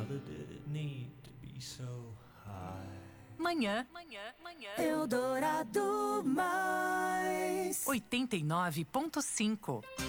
Mother, did it need to be so high? Manhã Eldorado Mais 89.5.